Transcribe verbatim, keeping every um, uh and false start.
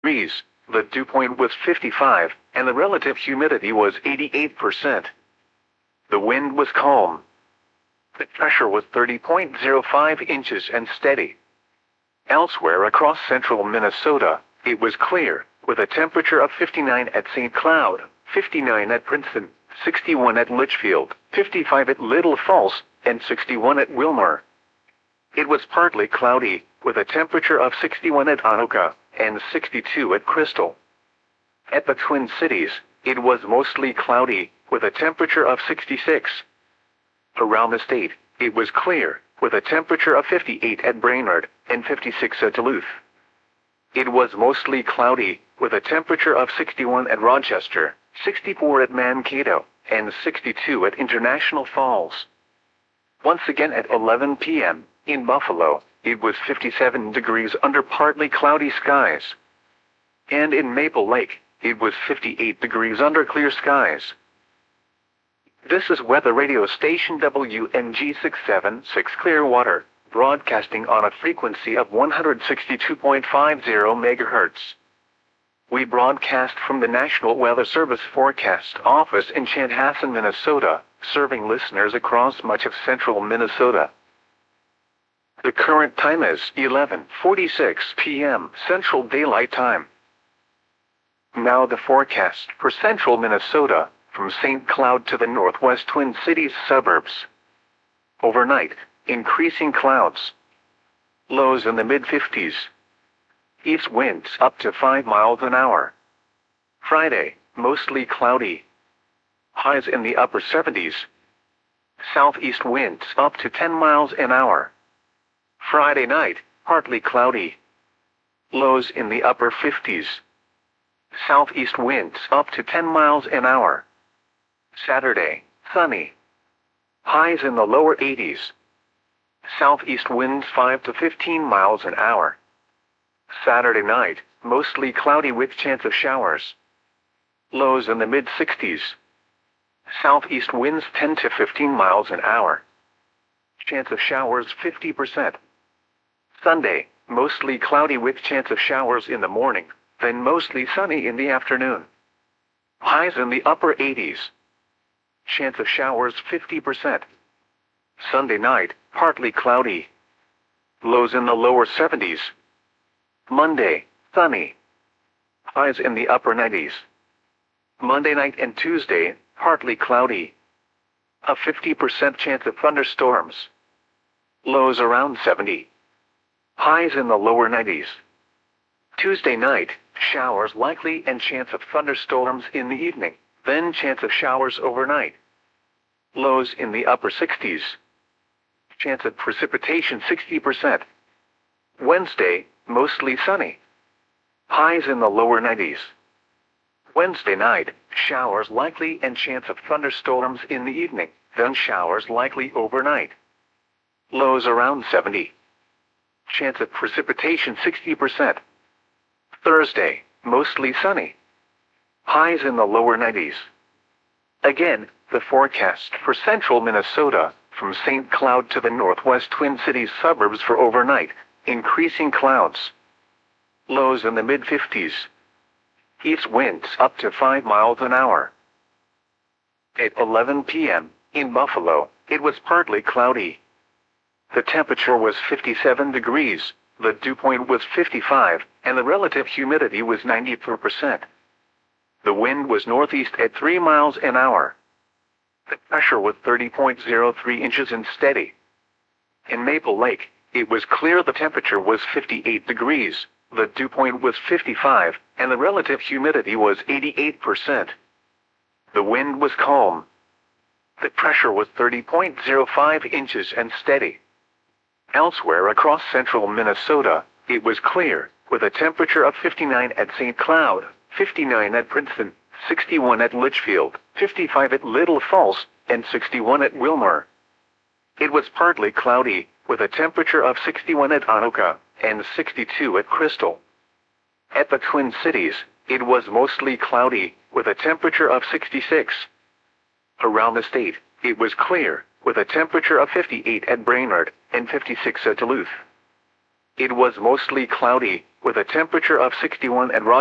degrees, the dew point was fifty-five, and the relative humidity was eighty-eight percent. The wind was calm. The pressure was thirty point zero five inches and steady. Elsewhere across central Minnesota, it was clear, with a temperature of fifty-nine at Saint Cloud, fifty-nine at Princeton, sixty-one at Litchfield, fifty-five at Little Falls, and sixty-one at Wilmer. It was partly cloudy, with a temperature of sixty-one at Anoka, and sixty-two at Crystal. At the Twin Cities, it was mostly cloudy, with a temperature of sixty-six. Around the state, it was clear, with a temperature of fifty-eight at Brainerd, and fifty-six at Duluth. It was mostly cloudy, with a temperature of sixty-one at Rochester, sixty-four at Mankato, and sixty-two at International Falls. Once again at eleven p m, in Buffalo, it was fifty-seven degrees under partly cloudy skies. And in Maple Lake, it was fifty-eight degrees under clear skies. This is weather radio station W N G six seven six Clearwater, broadcasting on a frequency of one hundred sixty-two point five zero megahertz. We broadcast from the National Weather Service Forecast Office in Chanhassen, Minnesota, serving listeners across much of central Minnesota. The current time is eleven forty-six p m Central Daylight Time. Now the forecast for central Minnesota, from Saint Cloud to the northwest Twin Cities suburbs. Overnight, increasing clouds. Lows in the mid-fifties. East winds up to five miles an hour. Friday, mostly cloudy. Highs in the upper seventies. Southeast winds up to ten miles an hour. Friday night, partly cloudy. Lows in the upper fifties. Southeast winds up to ten miles an hour. Saturday, sunny. Highs in the lower eighties. Southeast winds five to fifteen miles an hour. Saturday night, mostly cloudy with chance of showers. Lows in the mid-sixties. Southeast winds ten to fifteen miles an hour. Chance of showers fifty percent. Sunday, mostly cloudy with chance of showers in the morning, then mostly sunny in the afternoon. Highs in the upper eighties. Chance of showers fifty percent. Sunday night, partly cloudy. Lows in the lower seventies. Monday, sunny. Highs in the upper nineties. Monday night and Tuesday, partly cloudy. A fifty percent chance of thunderstorms. Lows around seventy. Highs in the lower nineties. Tuesday night, showers likely and chance of thunderstorms in the evening, then chance of showers overnight. Lows in the upper sixties. Chance of precipitation sixty percent. Wednesday, mostly sunny. Highs in the lower nineties. Wednesday night, showers likely and chance of thunderstorms in the evening, then showers likely overnight. Lows around seventy. Chance of precipitation sixty percent. Thursday, mostly sunny. Highs in the lower nineties. Again, the forecast for central Minnesota, from Saint Cloud to the northwest Twin Cities suburbs for overnight, increasing clouds. Lows in the mid-fifties. East winds up to five miles an hour. At eleven p m, in Buffalo, it was partly cloudy. The temperature was fifty-seven degrees, the dew point was fifty-five, and the relative humidity was ninety-four percent. The wind was northeast at three miles an hour. The pressure was thirty point zero three inches and steady. In Maple Lake, it was clear the temperature was fifty-eight degrees, the dew point was fifty-five, and the relative humidity was eighty-eight percent. The wind was calm. The pressure was thirty point zero five inches and steady. Elsewhere across central Minnesota, it was clear, with a temperature of fifty-nine at Saint Cloud, fifty-nine at Princeton, sixty-one at Litchfield, fifty-five at Little Falls, and sixty-one at Wilmer. It was partly cloudy, with a temperature of sixty-one at Anoka, and sixty-two at Crystal. At the Twin Cities, it was mostly cloudy, with a temperature of sixty-six. Around the state, it was clear, with a temperature of fifty-eight at Brainerd, and fifty-six at Duluth. It was mostly cloudy, with a temperature of sixty-one at Roger